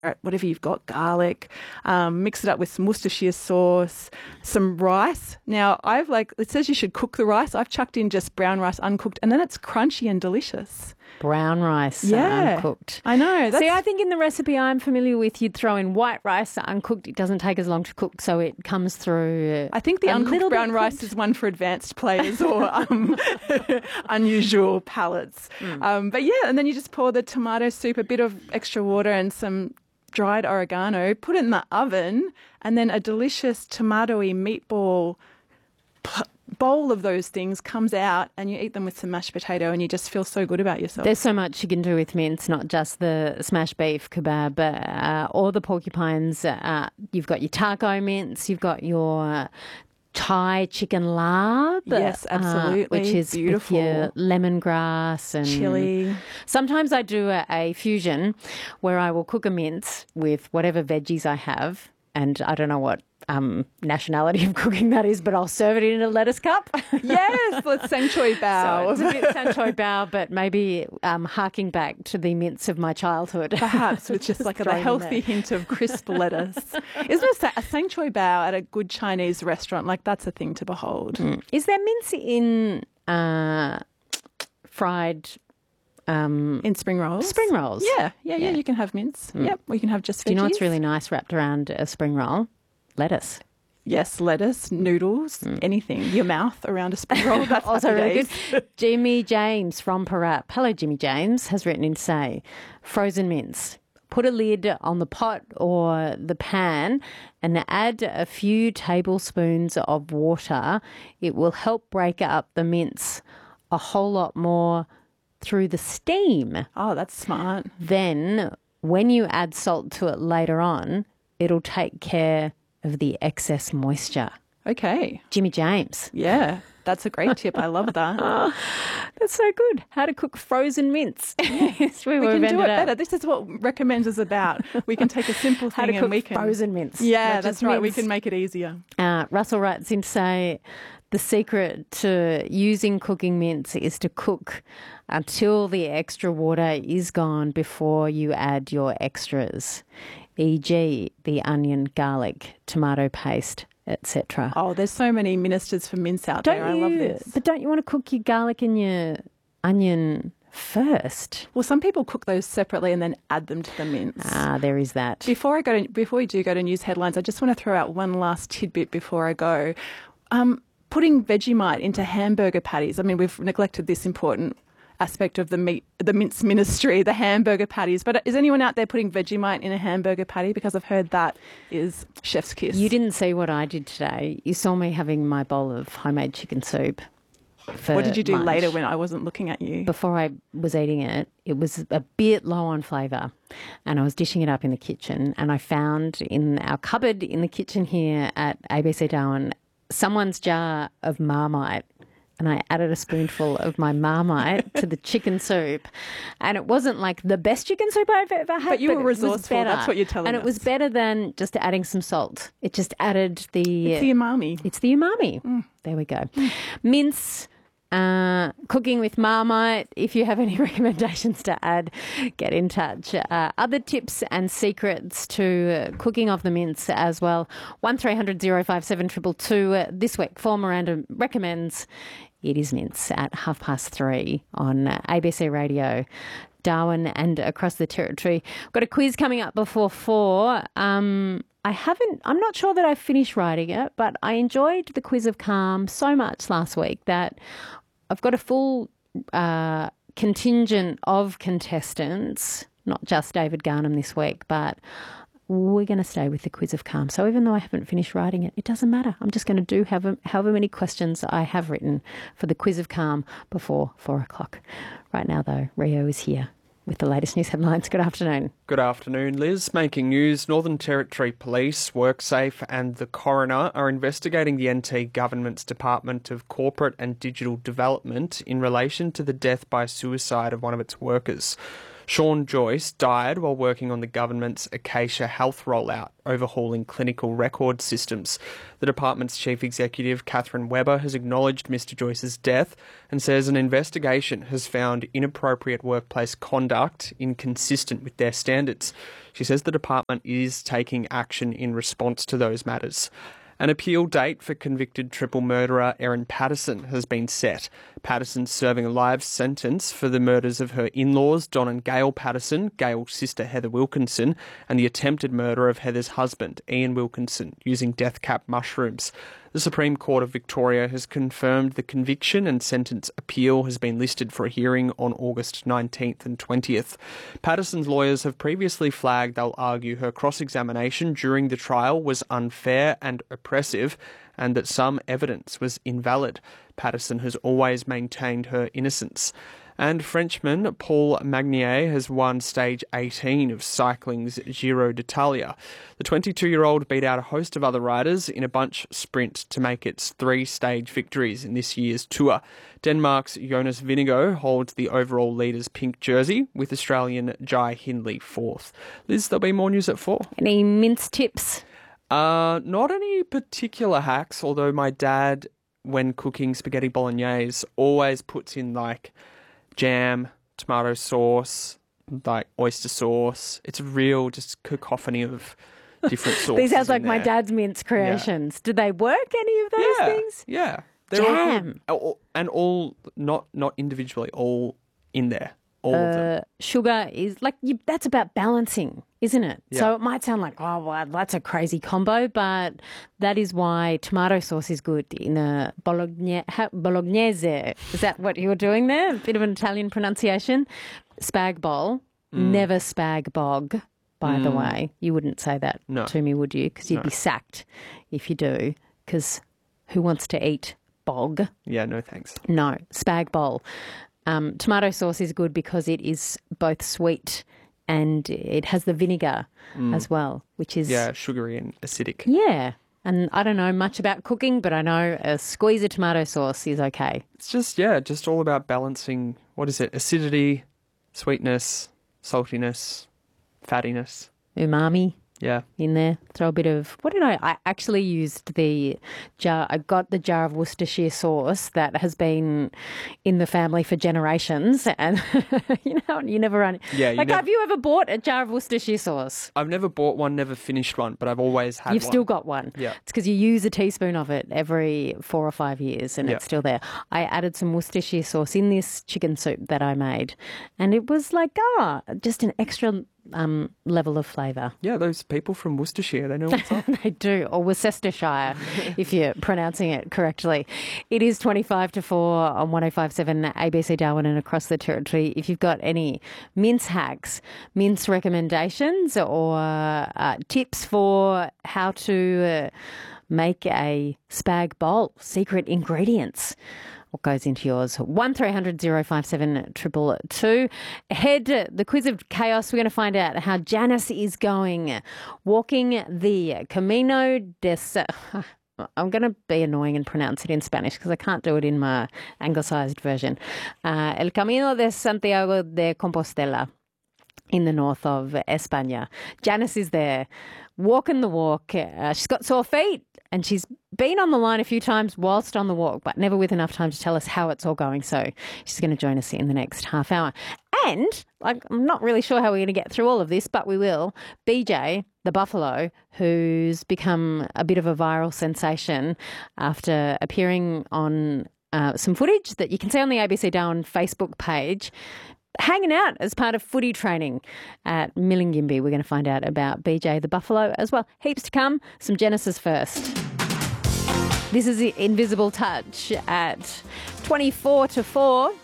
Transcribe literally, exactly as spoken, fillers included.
whatever you've got, garlic, um, mix it up with some Worcestershire sauce, some rice. Now, I've like, it says you should cook the rice. I've chucked in just brown rice uncooked, and then it's crunchy and delicious. Brown rice Yeah. uncooked. I know. That's, See, I think in the recipe I'm familiar with, you'd throw in white rice uncooked. It doesn't take as long to cook, so it comes through. I think the a uncooked little brown bit rice cooked. is one for advanced players or um, unusual palates. Mm. Um, but yeah, and then you just pour the tomato soup, a bit of extra water and some dried oregano, put it in the oven, and then a delicious tomatoey meatball p- bowl of those things comes out, and you eat them with some mashed potato, and you just feel so good about yourself. There's so much you can do with mince, not just the smashed beef kebab, but uh, all the porcupines. Uh, you've got your taco mince, you've got your Thai chicken lard. Yes, absolutely. Uh, which is beautiful. with your lemongrass and Chili. Sometimes I do a, a fusion where I will cook a mince with whatever veggies I have, and I don't know what um, nationality of cooking that is, but I'll serve it in a lettuce cup. Yes, let's sang choy bao. So it's a bit sang choy bao, but maybe um, harking back to the mince of my childhood. Perhaps with just like a Thrown in healthy there. hint of crisp lettuce. Isn't a, sa- a sang choy bao at a good Chinese restaurant, like that's a thing to behold. Mm. Is there mince in uh, fried um, In spring rolls? spring rolls? Yeah, yeah, yeah, Yeah. you can have mince. Mm. Yep, we can have just veggies. Do you know what's really nice wrapped around a spring roll? Lettuce. Yes, lettuce, noodles, anything. Your mouth around a spring roll. That's Also happy really days. good. Jimmy James from Parap. Hello, Jimmy James, has written in to say, frozen mince. Put a lid on the pot or the pan and add a few tablespoons of water. It will help break up the mince a whole lot more through the steam. Oh, that's smart. Then when you add salt to it later on, it'll take care of the excess moisture. Okay. Jimmy James. Yeah, that's a great tip. I love that. That's so good. How to cook frozen mince. Yes, We can do it better. This is what Recommends is about. We can take a simple How thing to and cook we can frozen mince. Yeah, not that's just right. We mince. can make it easier. Uh, Russell writes in to say the secret to using cooking mince is to cook until the extra water is gone before you add your extras, for example the onion, garlic, tomato paste, et cetera. Oh, there's so many ministers for mince out Don't there. I you, love this. But don't you want to cook your garlic and your onion first? Well, some people cook those separately and then add them to the mince. Ah, there is that. Before I go to, before we do go to news headlines, I just want to throw out one last tidbit before I go. Um, putting Vegemite into hamburger patties. I mean, we've neglected this important aspect of the meat, the mince ministry, the hamburger patties. But is anyone out there putting Vegemite in a hamburger patty? Because I've heard that is chef's kiss. You didn't see what I did today. You saw me having my bowl of homemade chicken soup. For What did you do lunch. later when I wasn't looking at you? Before I was eating it, it was a bit low on flavour, and I was dishing it up in the kitchen, and I found in our cupboard in the kitchen here at A B C Darwin someone's jar of Marmite, and I added a spoonful of my Marmite to the chicken soup, and it wasn't like the best chicken soup I've ever had. But you were it was resourceful, better. that's what you're telling And us. it was better than just adding some salt. It just added the... It's the umami. It's the umami. Mm. There we go. Mince, uh, cooking with Marmite. If you have any recommendations to add, get in touch. Uh, other tips and secrets to uh, cooking of the mince as well. one three hundred oh five seven two two two. Uh, this week, for Miranda recommends it is mince at half past three on uh, A B C Radio. Darwin and across the territory. Got a quiz coming up before four. Um, I haven't, I'm not sure that I finished writing it, but I enjoyed the quiz of calm so much last week that I've got a full uh, contingent of contestants, not just David Garnham this week, but we're going to stay with the quiz of calm. So even though I haven't finished writing it, it doesn't matter. I'm just going to do however, however many questions I have written for the quiz of calm before four o'clock. Right now, though, Rio is here with the latest news headlines. Good afternoon. Good afternoon, Liz. Making news, Northern Territory Police, WorkSafe and the coroner are investigating the N T Government's Department of Corporate and Digital Development in relation to the death by suicide of one of its workers. Sean Joyce died while working on the government's Acacia Health rollout, overhauling clinical record systems. The department's chief executive, Catherine Webber, has acknowledged Mister Joyce's death and says an investigation has found inappropriate workplace conduct inconsistent with their standards. She says the department is taking action in response to those matters. An appeal date for convicted triple murderer Erin Patterson has been set. Patterson's serving a life sentence for the murders of her in-laws, Don and Gail Patterson, Gail's sister Heather Wilkinson, and the attempted murder of Heather's husband, Ian Wilkinson, using death cap mushrooms. The Supreme Court of Victoria has confirmed the conviction, and sentence appeal has been listed for a hearing on August nineteenth and twentieth. Patterson's lawyers have previously flagged they'll argue her cross-examination during the trial was unfair and oppressive, and that some evidence was invalid. Patterson has always maintained her innocence. And Frenchman Paul Magnier has won stage eighteen of cycling's Giro d'Italia. The twenty-two-year-old beat out a host of other riders in a bunch sprint to make its three-stage victories in this year's tour. Denmark's Jonas Vingegaard holds the overall leader's pink jersey, with Australian Jai Hindley fourth. Liz, there'll be more news at four. Any mince tips? Uh, not any particular hacks, although my dad, when cooking spaghetti bolognese, always puts in like jam, tomato sauce, like oyster sauce. It's a real just cacophony of different sauces. These sounds like in my there. dad's mince creations. Yeah. Do they work, any of those yeah, things? Yeah. They're Jam. All, all, and all, not not individually, all in there. All uh, of them. Sugar is like, you, that's about balancing, isn't it? Yeah. So it might sound like, oh, well, that's a crazy combo, but that is why tomato sauce is good in a bolognese. bolognese. Is that what you were doing there? A bit of an Italian pronunciation. Spag bowl, Mm. never spag bog, by the way. You wouldn't say that No. to me, would you? Because you'd No. be sacked if you do, because who wants to eat bog? Yeah, no thanks. No, spag bowl. Um, tomato sauce is good because it is both sweet and it has the vinegar as well, which is... Yeah, sugary and acidic. Yeah. And I don't know much about cooking, but I know a squeeze of tomato sauce is okay. It's just, yeah, just all about balancing, what is it, acidity, sweetness, saltiness, fattiness. Umami Yeah. in there. Throw a bit of... What did I... I actually used the jar... I got the jar of Worcestershire sauce that has been in the family for generations. And, you know, you never run... Yeah, you like, nev- have you ever bought a jar of Worcestershire sauce? I've never bought one, never finished one, but I've always had You've one. still got one. Yeah. It's because you use a teaspoon of it every four or five years and Yeah. it's still there. I added some Worcestershire sauce in this chicken soup that I made. And it was like, ah, just an extra um, level of flavour. Yeah, those people from Worcestershire, they know what's up. They do, or Worcestershire, if you're pronouncing it correctly. It is twenty-five to four on one oh five point seven A B C Darwin and across the territory. If you've got any mince hacks, mince recommendations, or uh, tips for how to uh, make a spag bowl, secret ingredients, what goes into yours? one three hundred oh five seven two two two. Ahead, the quiz of chaos. We're going to find out how Janice is going. Walking the Camino de... I'm going to be annoying and pronounce it in Spanish because I can't do it in my anglicised version. Uh, El Camino de Santiago de Compostela in the north of España. Janice is there, walking the walk. Uh, she's got sore feet and she's been on the line a few times whilst on the walk, but never with enough time to tell us how it's all going. So she's going to join us in the next half hour. And like, I'm not really sure how we're going to get through all of this, but we will. B J, the buffalo, who's become a bit of a viral sensation after appearing on uh, some footage that you can see on the A B C Darwin Facebook page, hanging out as part of footy training at Millingimby. We're going to find out about B J the buffalo as well. Heaps to come. Some Genesis first. This is the Invisible Touch at twenty-four to four.